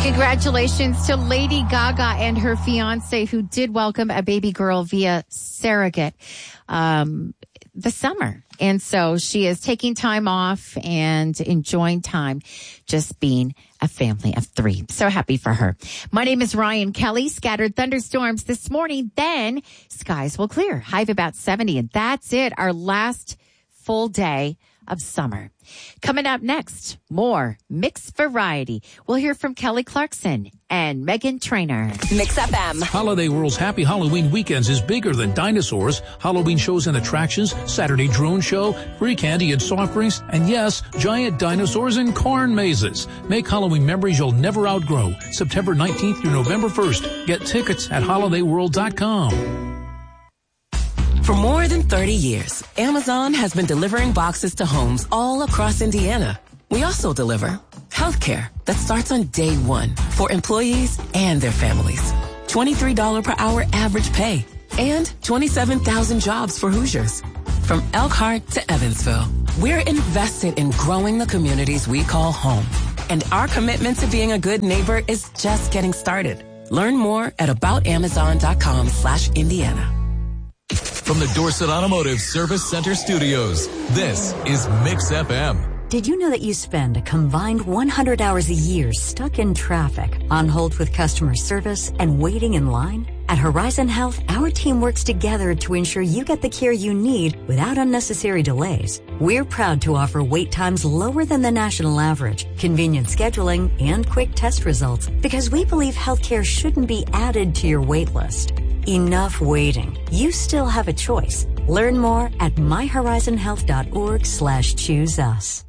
Congratulations to Lady Gaga and her fiance who did welcome a baby girl via surrogate this summer. And so she is taking time off and enjoying time just being a family of 3. So happy for her. My name is Ryan Kelly. Scattered thunderstorms this morning. Then skies will clear. High of about 70. And that's it. Our last full day of summer. Coming up next, more mixed variety. We'll hear from Kelly Clarkson and Megan Trainor. Mix FM. Holiday World's Happy Halloween Weekends is bigger than dinosaurs. Halloween shows and attractions, Saturday drone show, free candy and soft drinks, and yes, giant dinosaurs and corn mazes. Make Halloween memories you'll never outgrow. September 19th through November 1st. Get tickets at holidayworld.com. For more than 30 years, Amazon has been delivering boxes to homes all across Indiana. We also deliver healthcare that starts on day one for employees and their families. $23 per hour average pay and 27,000 jobs for Hoosiers. From Elkhart to Evansville, we're invested in growing the communities we call home. And our commitment to being a good neighbor is just getting started. Learn more at aboutamazon.com/Indiana. From the Dorset Automotive Service Center Studios, this is Mix FM. Did you know that you spend a combined 100 hours a year stuck in traffic, on hold with customer service, and waiting in line? At Horizon Health, our team works together to ensure you get the care you need without unnecessary delays. We're proud to offer wait times lower than the national average, convenient scheduling, and quick test results because we believe healthcare shouldn't be added to your wait list. Enough waiting. You still have a choice. Learn more at myhorizonhealth.org/choose us.